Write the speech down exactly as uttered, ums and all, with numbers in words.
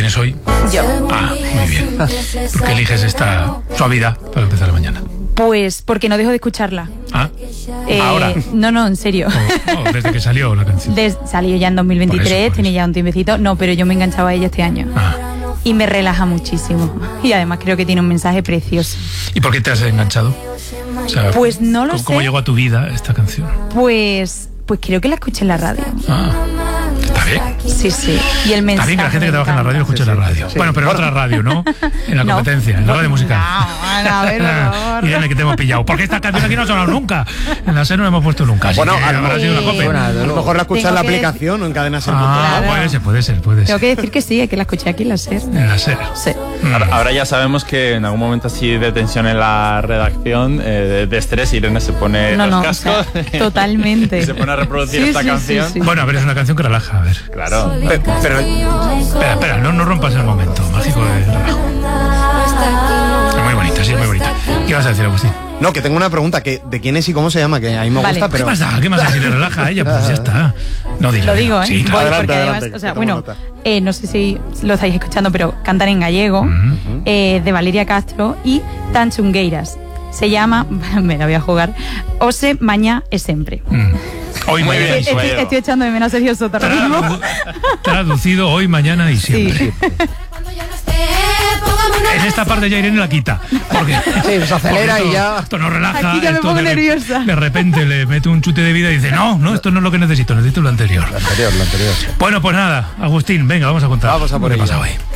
vienes hoy? Yo. Ah, muy bien. ¿Por qué eliges esta suavidad para empezar la mañana? Pues porque no dejo de escucharla. Ah, Eh, ahora. No, no, en serio. O, o desde que salió la canción. Des- salió ya en dos mil veintitrés, Por eso, por tiene eso. ya un tiempecito. No, pero yo me enganchaba a ella este año. Ah. Y me relaja muchísimo. Y además creo que tiene un mensaje precioso. ¿Y por qué te has enganchado? O sea, Pues no lo ¿cómo, sé. ¿Cómo llegó a tu vida esta canción? Pues, pues creo que la escuché en la radio. Ah, está bien. Sí, sí. Y el mensaje. Está bien que la gente que trabaja en la radio escuche Sí, la sí, radio. sí. Bueno, pero en otra radio, ¿no? En la No. competencia, en la radio musical. No, no, a ver, por favor. Irene, que te hemos pillado. Porque esta canción aquí no ha sonado nunca. En la SER no la hemos puesto nunca. Así Bueno, que a lo habrá mejor- sido una Eh, cope. Bueno, a lo mejor la escuchas en la Tengo que- aplicación o en Cadena Ser. Ah, Claro. puede ser, puede ser, puede Tengo ser. que decir que sí, es que la escuché aquí en la SER. En la SER. Sí. Ahora, ahora ya sabemos que en algún momento así de tensión en la redacción, eh, de, de estrés, Irene se pone No, los no, o cascos sea, totalmente. y se pone a reproducir Sí, esta sí, sí, canción. sí. Bueno, a ver, es una canción que relaja, a ver. Claro. Pe- Pero, Espera, espera, no, no rompas el momento mágico de relajo. Es muy bonita, sí, es muy bonita. ¿Qué vas a decir, Agustín? no, que tengo una pregunta, que de quién es y cómo se llama, que a mí me Vale. gusta, ¿Qué pero... más da? ¿Qué más da? Si le relaja a ella, pues ya está. No, dilo. Lo digo, ¿eh? Sí, Voy, claro. Adelante, porque además, adelante, o sea, que tomo bueno, nota. eh, no sé si lo estáis escuchando, pero cantan en gallego, Ujú. eh, de Valeria Castro y Tanchungueiras. Se llama, me la voy a jugar, Ose Mañá e Sempre. Mm. Hoy, Muy mañana bien, y Estoy, siempre. Bueno. estoy echando de menos a Sergio Soto ahora mismo. Tradu- Traducido hoy, mañana y siempre. Sí. En esta parte ya Irene la quita. Porque, Sí, se acelera porque y esto- ya- Esto no relaja. Aquí ya me esto pongo de, re- nerviosa. de repente le mete un chute de vida y dice, no, no, esto no es lo que necesito, necesito lo anterior. Lo anterior, lo anterior. Bueno, pues nada, Agustín, venga, vamos a contar. Vamos a por lo que ello. pasa hoy.